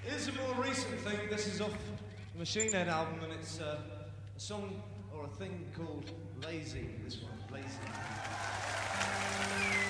Here's a more recent thing. This is off the Machine Head album, and it's a song or a thing called Lazy. This one, Lazy.